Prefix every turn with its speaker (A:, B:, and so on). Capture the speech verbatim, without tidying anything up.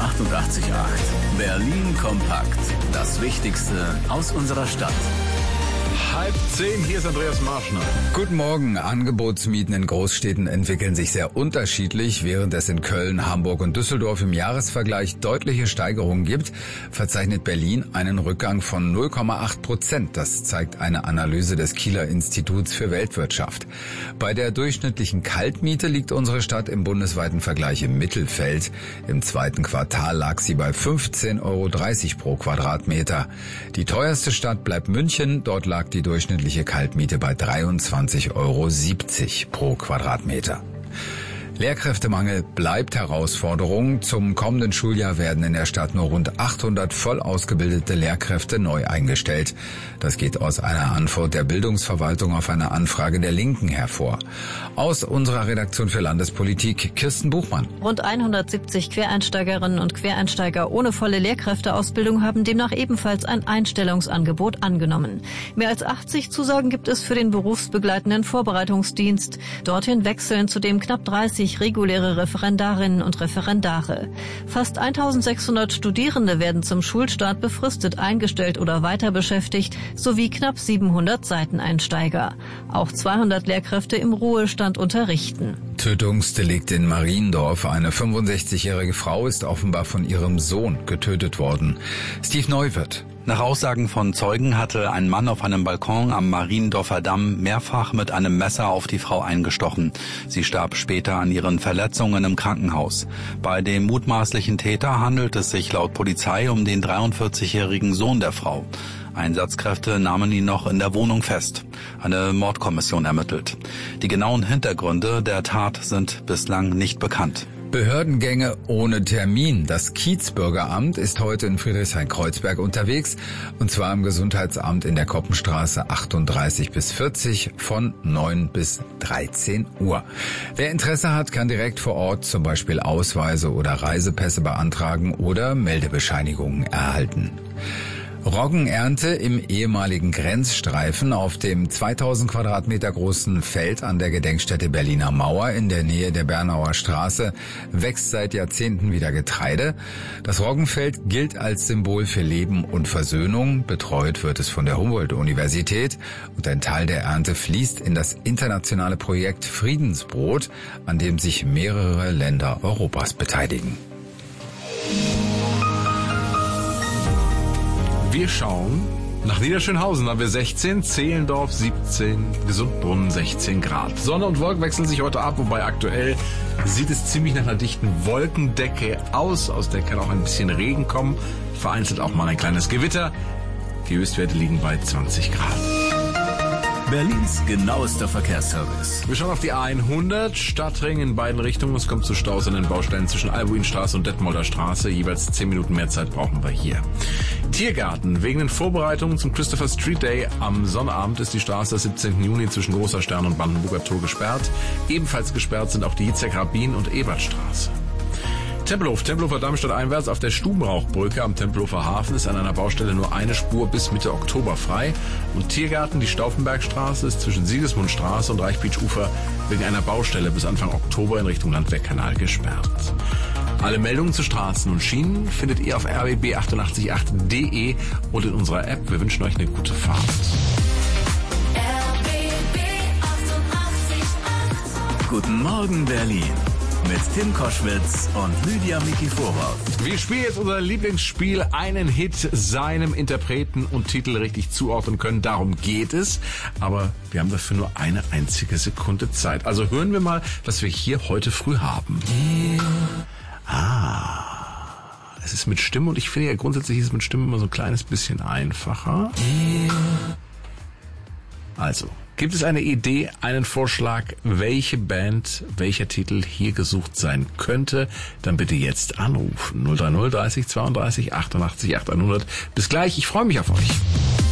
A: achtundachtzig Komma acht. Berlin kompakt. Das Wichtigste aus unserer Stadt.
B: Halb zehn, hier ist Andreas Marschner.
C: Guten Morgen. Angebotsmieten in Großstädten entwickeln sich sehr unterschiedlich. Während es in Köln, Hamburg und Düsseldorf im Jahresvergleich deutliche Steigerungen gibt, verzeichnet Berlin einen Rückgang von null Komma acht Prozent. Das zeigt eine Analyse des Kieler Instituts für Weltwirtschaft. Bei der durchschnittlichen Kaltmiete liegt unsere Stadt im bundesweiten Vergleich im Mittelfeld. Im zweiten Quartal lag sie bei fünfzehn Euro dreißig pro Quadratmeter. Die teuerste Stadt bleibt München. Dort lag die durchschnittliche Kaltmiete bei dreiundzwanzig Euro siebzig pro Quadratmeter. Lehrkräftemangel bleibt Herausforderung. Zum kommenden Schuljahr werden in der Stadt nur rund achthundert voll ausgebildete Lehrkräfte neu eingestellt. Das geht aus einer Antwort der Bildungsverwaltung auf eine Anfrage der Linken hervor. Aus unserer Redaktion für Landespolitik, Kirsten Buchmann.
D: Rund hundertsiebzig Quereinsteigerinnen und Quereinsteiger ohne volle Lehrkräfteausbildung haben demnach ebenfalls ein Einstellungsangebot angenommen. Mehr als achtzig Zusagen gibt es für den berufsbegleitenden Vorbereitungsdienst. Dorthin wechseln zudem knapp dreißig reguläre Referendarinnen und Referendare. Fast eintausendsechshundert Studierende werden zum Schulstart befristet eingestellt oder weiter beschäftigt, sowie knapp siebenhundert Seiteneinsteiger. Auch zweihundert Lehrkräfte im Ruhestand unterrichten.
C: Tötungsdelikt in Mariendorf. Eine fünfundsechzigjährige Frau ist offenbar von ihrem Sohn getötet worden. Steve Neuwirth.
E: Nach Aussagen von Zeugen hatte ein Mann auf einem Balkon am Mariendorfer Damm mehrfach mit einem Messer auf die Frau eingestochen. Sie starb später an ihren Verletzungen im Krankenhaus. Bei dem mutmaßlichen Täter handelt es sich laut Polizei um den dreiundvierzigjährigen Sohn der Frau. Einsatzkräfte nahmen ihn noch in der Wohnung fest. Eine Mordkommission ermittelt. Die genauen Hintergründe der Tat sind bislang nicht bekannt.
C: Behördengänge ohne Termin. Das Kiezbürgeramt ist heute in Friedrichshain-Kreuzberg unterwegs, und zwar im Gesundheitsamt in der Koppenstraße achtunddreißig bis vierzig von neun bis dreizehn Uhr. Wer Interesse hat, kann direkt vor Ort zum Beispiel Ausweise oder Reisepässe beantragen oder Meldebescheinigungen erhalten. Roggenernte im ehemaligen Grenzstreifen auf dem zweitausend Quadratmeter großen Feld an der Gedenkstätte Berliner Mauer in der Nähe der Bernauer Straße wächst seit Jahrzehnten wieder Getreide. Das Roggenfeld gilt als Symbol für Leben und Versöhnung. Betreut wird es von der Humboldt-Universität und ein Teil der Ernte fließt in das internationale Projekt Friedensbrot, an dem sich mehrere Länder Europas beteiligen.
B: Wir schauen nach Niederschönhausen, haben wir sechzehn, Zehlendorf siebzehn, Gesundbrunnen sechzehn Grad. Sonne und Wolken wechseln sich heute ab, wobei aktuell sieht es ziemlich nach einer dichten Wolkendecke aus. Aus der kann auch ein bisschen Regen kommen, vereinzelt auch mal ein kleines Gewitter. Die Höchstwerte liegen bei zwanzig Grad.
A: Berlins genauester Verkehrsservice.
B: Wir schauen auf die A hundert, Stadtring in beiden Richtungen. Es kommt zu Staus an den Baustellen zwischen Albuinstraße und Detmolder Straße. Jeweils zehn Minuten mehr Zeit brauchen wir hier. Tiergarten. Wegen den Vorbereitungen zum Christopher Street Day am Sonnabend ist die Straße des siebzehnten Juni zwischen Großer Stern und Brandenburger Tor gesperrt. Ebenfalls gesperrt sind auch die Hitzek-Rabin und Ebertstraße. Tempelhof, Tempelhofer Damm stadteinwärts auf der Stubenrauchbrücke am Tempelhofer Hafen ist an einer Baustelle nur eine Spur bis Mitte Oktober frei. Und Tiergarten, die Stauffenbergstraße ist zwischen Sigismundstraße und Reichbeachufer wegen einer Baustelle bis Anfang Oktober in Richtung Landwehrkanal gesperrt. Alle Meldungen zu Straßen und Schienen findet ihr auf r b b achtundachtzig Komma acht punkt d e und in unserer App. Wir wünschen euch eine gute Fahrt.
A: R B B achtundachtzig Komma acht. Guten Morgen, Berlin. Mit Tim Koschwitz und Lydia Mikiforov.
B: Wir spielen jetzt unser Lieblingsspiel, einen Hit seinem Interpreten und Titel richtig zuordnen können. Darum geht es. Aber wir haben dafür nur eine einzige Sekunde Zeit. Also hören wir mal, was wir hier heute früh haben. Ah, es ist mit Stimme und ich finde ja grundsätzlich ist es mit Stimme immer so ein kleines bisschen einfacher. Also, gibt es eine Idee, einen Vorschlag, welche Band, welcher Titel hier gesucht sein könnte? Dann bitte jetzt anrufen. null drei null dreißig zweiunddreißig achtundachtzig achthundert. Bis gleich, ich freue mich auf euch.